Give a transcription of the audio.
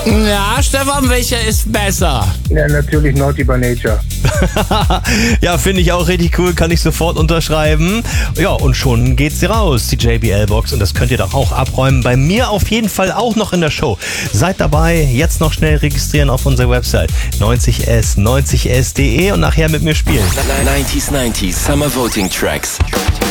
Ja, Stefan, welcher ist besser? Ja, natürlich Naughty by Nature. Ja, finde ich auch richtig cool, kann ich sofort unterschreiben. Ja, und schon geht sie raus, die JBL-Box. Und das könnt ihr doch auch abräumen. Bei mir auf jeden Fall auch noch in der Show. Seid dabei, jetzt noch schnell registrieren auf unserer Website 90s90s.de und nachher mit mir spielen. 90s Summer Voting Tracks.